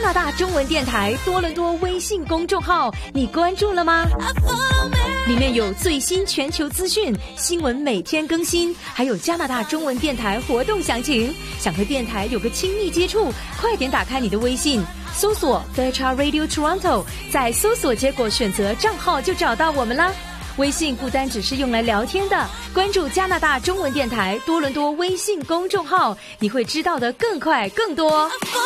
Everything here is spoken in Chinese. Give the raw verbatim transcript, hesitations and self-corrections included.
拿大中文电台多伦多微信公众号，你关注了吗？里面有最新全球资讯，新闻每天更新，还有加拿大中文电台活动详情。想和电台有个亲密接触，快点打开你的微信，搜索 Fairchild Radio Toronto， 在搜索结果选择账号就找到我们啦。微信不单只是用来聊天的，关注加拿大中文电台多伦多微信公众号，你会知道的更快更多。